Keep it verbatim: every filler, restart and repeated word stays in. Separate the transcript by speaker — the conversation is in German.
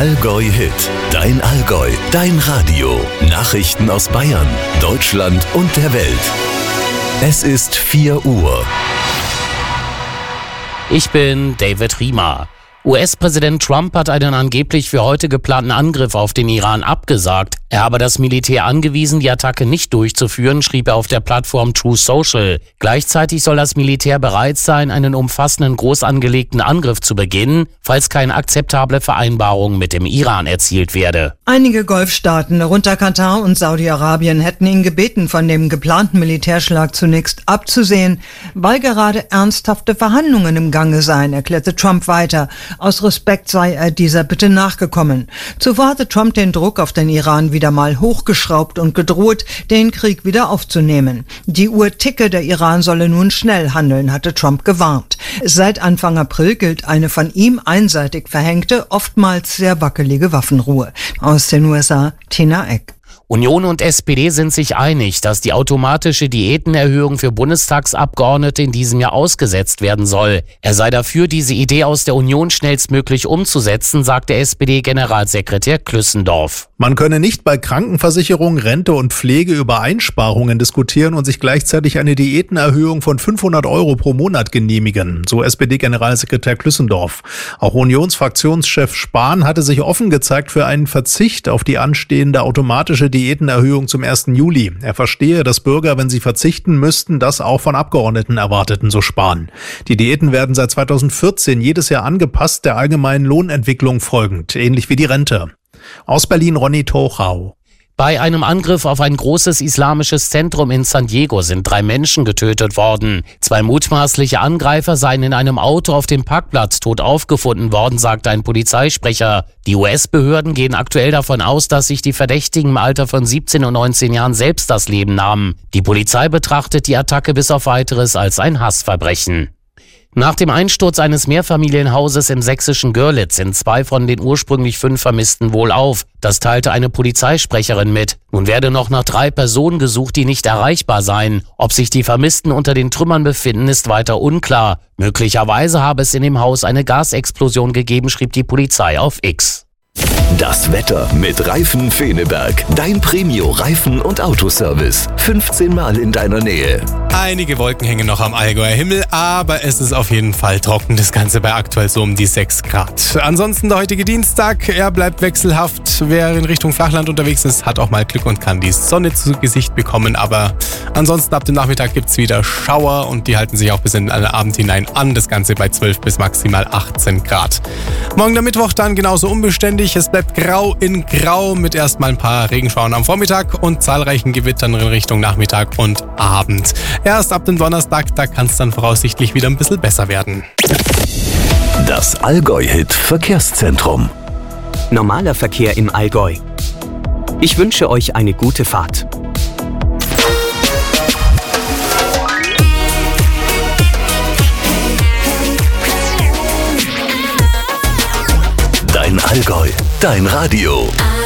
Speaker 1: Allgäu Hit. Dein Allgäu, dein Radio. Nachrichten aus Bayern, Deutschland und der Welt. Es ist vier Uhr.
Speaker 2: Ich bin David Riemer. U S-Präsident Trump hat einen angeblich für heute geplanten Angriff auf den Iran abgesagt. Er habe das Militär angewiesen, die Attacke nicht durchzuführen, schrieb er auf der Plattform Truth Social. Gleichzeitig soll das Militär bereit sein, einen umfassenden, groß angelegten Angriff zu beginnen, falls keine akzeptable Vereinbarung mit dem Iran erzielt werde.
Speaker 3: Einige Golfstaaten, darunter Katar und Saudi-Arabien, hätten ihn gebeten, von dem geplanten Militärschlag zunächst abzusehen, weil gerade ernsthafte Verhandlungen im Gange seien, erklärte Trump weiter. Aus Respekt sei er dieser Bitte nachgekommen. Zuvor hatte Trump den Druck auf den Iran wieder mal hochgeschraubt und gedroht, den Krieg wieder aufzunehmen. Die Uhr ticke, der Iran solle nun schnell handeln, hatte Trump gewarnt. Seit Anfang April gilt eine von ihm einseitig verhängte, oftmals sehr wackelige Waffenruhe. Aus den U S A, Tina Eck.
Speaker 2: Union und S P D sind sich einig, dass die automatische Diätenerhöhung für Bundestagsabgeordnete in diesem Jahr ausgesetzt werden soll. Er sei dafür, diese Idee aus der Union schnellstmöglich umzusetzen, sagte S P D-Generalsekretär Klüssendorf.
Speaker 4: Man könne nicht bei Krankenversicherung, Rente und Pflege über Einsparungen diskutieren und sich gleichzeitig eine Diätenerhöhung von fünfhundert Euro pro Monat genehmigen, so S P D-Generalsekretär Klüssendorf. Auch Unionsfraktionschef Spahn hatte sich offen gezeigt für einen Verzicht auf die anstehende automatische Diätenerhöhung zum ersten Juli. Er verstehe, dass Bürger, wenn sie verzichten müssten, das auch von Abgeordneten erwarteten, so Spahn. Die Diäten werden seit zweitausendvierzehn jedes Jahr angepasst, der allgemeinen Lohnentwicklung folgend, ähnlich wie die Rente. Aus Berlin Ronny Tochau.
Speaker 2: Bei einem Angriff auf ein großes islamisches Zentrum in San Diego sind drei Menschen getötet worden. Zwei mutmaßliche Angreifer seien in einem Auto auf dem Parkplatz tot aufgefunden worden, sagte ein Polizeisprecher. Die U S-Behörden gehen aktuell davon aus, dass sich die Verdächtigen im Alter von siebzehn und neunzehn Jahren selbst das Leben nahmen. Die Polizei betrachtet die Attacke bis auf Weiteres als ein Hassverbrechen. Nach dem Einsturz eines Mehrfamilienhauses im sächsischen Görlitz sind zwei von den ursprünglich fünf Vermissten wohlauf. Das teilte eine Polizeisprecherin mit. Nun werde noch nach drei Personen gesucht, die nicht erreichbar seien. Ob sich die Vermissten unter den Trümmern befinden, ist weiter unklar. Möglicherweise habe es in dem Haus eine Gasexplosion gegeben, schrieb die Polizei auf X.
Speaker 1: Das Wetter mit Reifen Feneberg. Dein Premio-Reifen- und Autoservice. fünfzehn Mal in deiner Nähe.
Speaker 5: Einige Wolken hängen noch am Allgäuer Himmel, aber es ist auf jeden Fall trocken. Das Ganze bei aktuell so um die sechs Grad. Ansonsten der heutige Dienstag, er bleibt wechselhaft. Wer in Richtung Flachland unterwegs ist, hat auch mal Glück und kann die Sonne zu Gesicht bekommen. Aber ansonsten ab dem Nachmittag gibt es wieder Schauer und die halten sich auch bis in den Abend hinein an. Das Ganze bei zwölf bis maximal achtzehn Grad. Morgen der Mittwoch dann genauso unbeständig. Es bleibt grau in grau mit erstmal ein paar Regenschauern am Vormittag und zahlreichen Gewittern in Richtung Nachmittag und Abend. Erst ab dem Donnerstag, da kann es dann voraussichtlich wieder ein bisschen besser werden.
Speaker 1: Das Allgäu-Hit Verkehrszentrum.
Speaker 6: Normaler Verkehr im Allgäu. Ich wünsche euch eine gute Fahrt.
Speaker 1: Dein Allgäu, dein Radio.